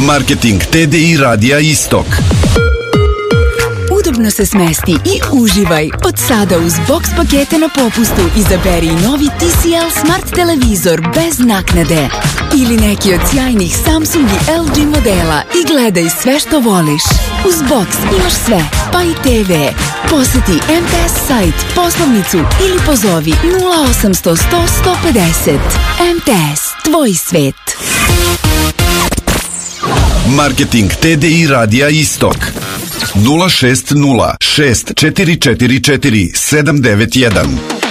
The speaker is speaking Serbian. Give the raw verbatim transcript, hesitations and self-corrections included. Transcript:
Marketing T D I Radija Istok. Udobno se smesti i uživaj. Od sada uz box pakete na popustu izaberi novi T C L Smart televizor bez naknade. Ili neki od sjajnih Samsung i L G modela i gledaj sve što voliš. Uz box imaš sve, pa i T V. Poseti M T S sajt, poslovnicu ili pozovi nula osamsto sto sto pedeset. M T S, tvoj svet. Marketing T D I Radija Istok. nula šest nula šest četiri četiri četiri sedam devet jedan.